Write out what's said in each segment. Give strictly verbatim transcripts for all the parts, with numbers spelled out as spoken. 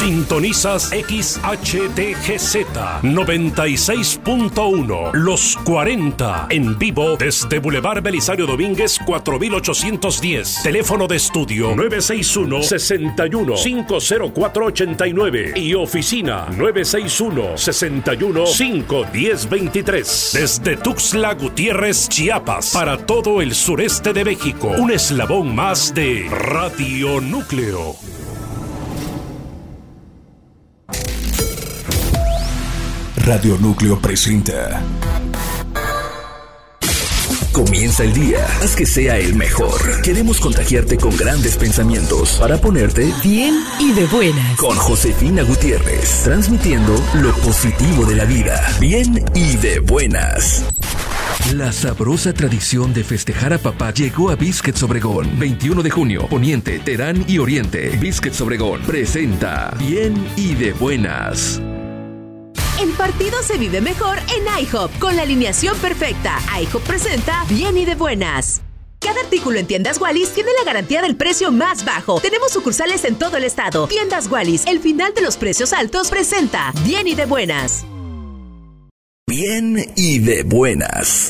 Sintonizas X H D G Z noventa y seis punto uno, Los cuarenta, en vivo desde Boulevard Belisario Domínguez cuatro mil ochocientos diez. Teléfono de estudio nueve seis uno, seis uno, cinco cero cuatro ocho nueve y oficina nueve seis uno, seis uno, cinco uno cero dos tres. Desde Tuxtla Gutiérrez, Chiapas, para todo el sureste de México, un eslabón más de Radio Núcleo. Radio Núcleo presenta. Comienza el día, haz que sea el mejor. Queremos contagiarte con grandes pensamientos para ponerte bien y de buenas. Con Josefina Gutiérrez, transmitiendo lo positivo de la vida. Bien y de buenas. La sabrosa tradición de festejar a papá llegó a Biscuits Obregón. veintiuno de junio, Poniente, Terán y Oriente. Biscuits Obregón presenta Bien y de buenas. El partido se vive mejor en IHOP. Con la alineación perfecta, IHOP presenta Bien y de buenas. Cada artículo en Tiendas Wallis tiene la garantía del precio más bajo. Tenemos sucursales en todo el estado. Tiendas Wallis, el final de los precios altos, presenta Bien y de buenas. Bien y de buenas.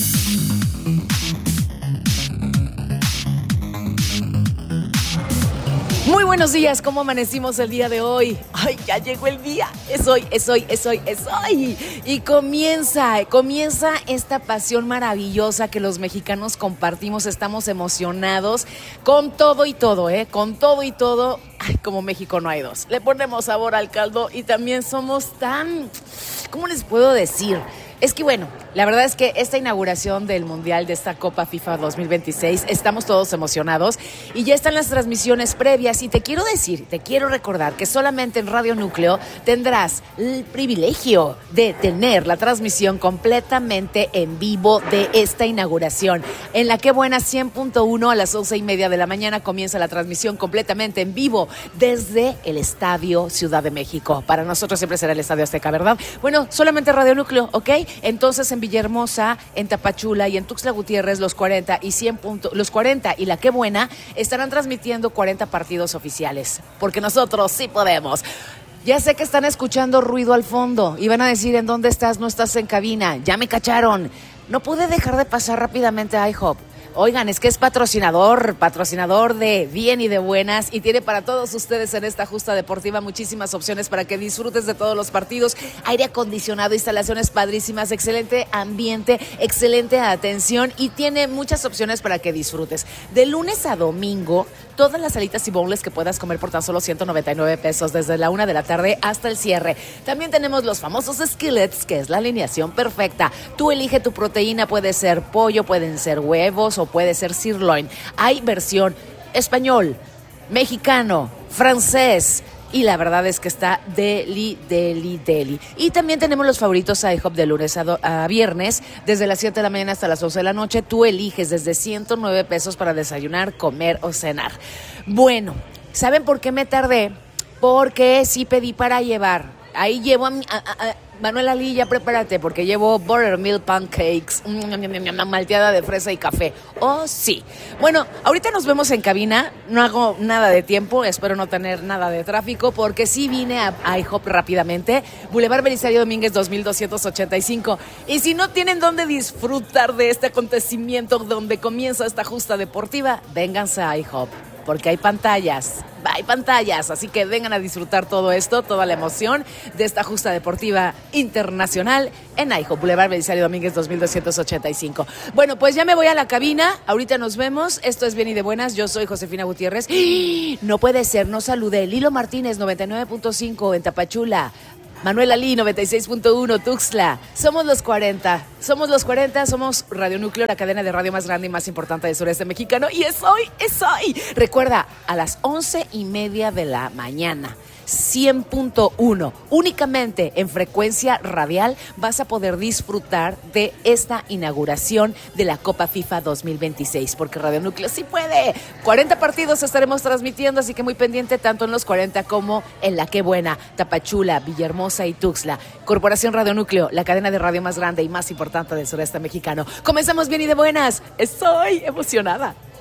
Muy buenos días, ¿cómo amanecimos el día de hoy? Ay, ya llegó el día, es hoy, es hoy, es hoy, es hoy. Y comienza, comienza esta pasión maravillosa que los mexicanos compartimos, estamos emocionados con todo y todo, ¿eh? Con todo y todo, ay, como México no hay dos. Le ponemos sabor al caldo y también somos tan, ¿cómo les puedo decir? Es que bueno, la verdad es que esta inauguración del Mundial de esta Copa FIFA dos mil veintiséis, estamos todos emocionados y ya están las transmisiones previas y te quiero decir, te quiero recordar que solamente en Radio Núcleo tendrás el privilegio de tener la transmisión completamente en vivo de esta inauguración. En la Que Buena cien punto uno a las once y media de la mañana comienza la transmisión completamente en vivo desde el Estadio Ciudad de México. Para nosotros siempre será el Estadio Azteca, ¿verdad? Bueno, solamente Radio Núcleo, ¿ok? Entonces en Villahermosa, en Tapachula y en Tuxtla Gutiérrez los cuarenta y cien punto, los cuarenta y la Que Buena estarán transmitiendo cuarenta partidos oficiales, porque nosotros sí podemos. Ya sé que están escuchando ruido al fondo y van a decir, ¿en dónde estás? No estás en cabina, ya me cacharon. No pude dejar de pasar rápidamente a IHOP. Oigan, es que es patrocinador, patrocinador de Bien y de Buenas y tiene para todos ustedes en esta justa deportiva muchísimas opciones para que disfrutes de todos los partidos. Aire acondicionado, instalaciones padrísimas, excelente ambiente, excelente atención y tiene muchas opciones para que disfrutes. De lunes a domingo, todas las salitas y bowls que puedas comer por tan solo ciento noventa y nueve pesos desde la una de la tarde hasta el cierre. También tenemos los famosos skillets, que es la alineación perfecta. Tú elige tu proteína, puede ser pollo, pueden ser huevos o puede ser sirloin. Hay versión español, mexicano, francés y la verdad es que está deli, deli, deli. Y también tenemos los favoritos IHOP de lunes a, do- a viernes, desde las siete de la mañana hasta las once de la noche. Tú eliges desde ciento nueve pesos para desayunar, comer o cenar. Bueno, ¿saben por qué me tardé? Porque sí pedí para llevar. Ahí llevo a mi... A, a, a, Manuela Lilla, prepárate, porque llevo buttermilk pancakes, mmm, malteada de fresa y café. Oh, sí. Bueno, ahorita nos vemos en cabina. No hago nada de tiempo, espero no tener nada de tráfico, porque sí vine a, a IHOP rápidamente. Boulevard Belisario Domínguez dos mil doscientos ochenta y cinco. Y si no tienen dónde disfrutar de este acontecimiento donde comienza esta justa deportiva, vénganse a IHOP, porque hay pantallas. Hay pantallas, así que vengan a disfrutar todo esto, toda la emoción de esta justa deportiva internacional en IHOP, Boulevard Belisario Domínguez dos mil doscientos ochenta y cinco. Bueno, pues ya me voy a la cabina, ahorita nos vemos, esto es Bien y de Buenas, yo soy Josefina Gutiérrez. No puede ser, no saludé. Lilo Martínez, noventa y nueve punto cinco en Tapachula. Manuela Lee, noventa y seis punto uno, Tuxtla. Somos los cuarenta. Somos los cuarenta, somos Radio Núcleo, la cadena de radio más grande y más importante del sureste mexicano. Y es hoy, es hoy. Recuerda, a las once y media de la mañana. cien punto uno, únicamente en frecuencia radial vas a poder disfrutar de esta inauguración de la Copa FIFA dos mil veintiséis, porque Radio Núcleo sí puede. cuarenta partidos estaremos transmitiendo, así que muy pendiente tanto en los cuarenta como en la Que Buena, Tapachula, Villahermosa y Tuxtla. Corporación Radio Núcleo, la cadena de radio más grande y más importante del sureste mexicano. Comenzamos Bien y de Buenas. Estoy emocionada.